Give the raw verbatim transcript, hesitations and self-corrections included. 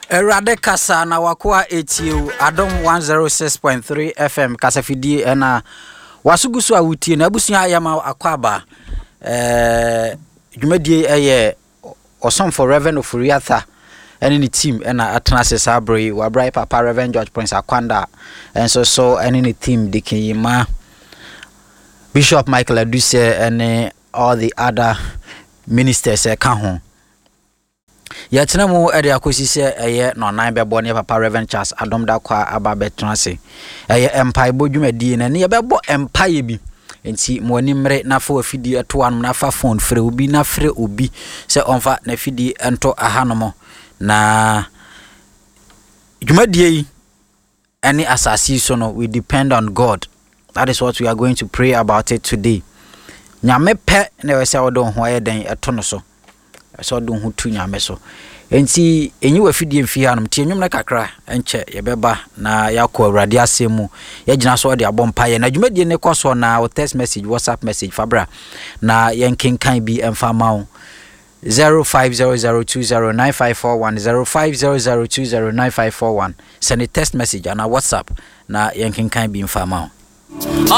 Erade kasa na wakoa etiu Adom one oh six point three F M kasafidi ena wasugusu awutie na abusua ayama akwaba eh dwumadie eye osom for Reverend Ofuriatha ene ni team ena atenase sabri wabrai papa Reverend George Prince Akwanda enso so ene ni team dikiyima Bishop Michael Aduse and all the other ministers e ka ho. Ya tena mu e de akosi se eye no nan bebo ne papa Reverend Charles Adom da kwa aba betrase. Eye empire bodwumadi na ne bebo empire bi. Enti mo animre na fa afidi eto anum na fa phone frɛ obi na frɛ obi se onfa na fidi ento ahanomo na dwumadi yi any asasi so no we depend on God. That is what we are going to pray about it today. Nyame pe na we say odon ho ayeden eto no so. So odon ho tu nyame so. Enti enyi wa fidie mfi hanom tie nwum na kakra enche ye beba na yakọ awurade asemu ye gina so de abompa ye na dwumadie ne koso na o text message WhatsApp message fabra na yenkenkan bi emfa mawo zero five zero zero two zero nine five four one zero five zero zero two zero nine five four one send a text message on our WhatsApp na yenkenkan bi emfa mawo.